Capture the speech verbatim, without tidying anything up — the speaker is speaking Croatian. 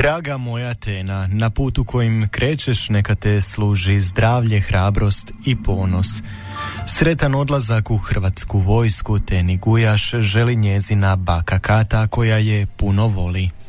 Draga moja Tena, na putu kojim krećeš neka te služi zdravlje, hrabrost i ponos. Sretan odlazak u hrvatsku vojsku Teni Gujaš želi njezina baka Kata koja je puno voli.